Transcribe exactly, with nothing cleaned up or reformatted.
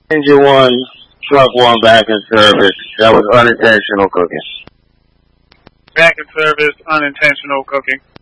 Engine one, truck one, back in service. That was unintentional cooking. Back in service, unintentional cooking.